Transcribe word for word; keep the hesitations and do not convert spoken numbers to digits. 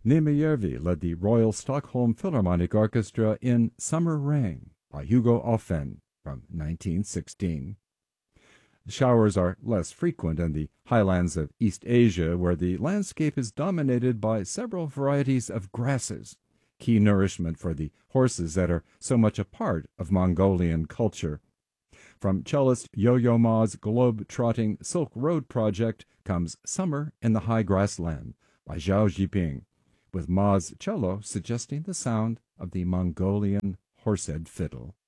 Niemeyervi led the Royal Stockholm Philharmonic Orchestra in Summer Rain by Hugo Offen from nineteen sixteen. Showers are less frequent in the highlands of East Asia, where the landscape is dominated by several varieties of grasses, key nourishment for the horses that are so much a part of Mongolian culture. From cellist Yo-Yo Ma's globe-trotting Silk Road project comes Summer in the High Grassland by Zhao Jiping, with Ma's cello suggesting the sound of the Mongolian horsehead fiddle.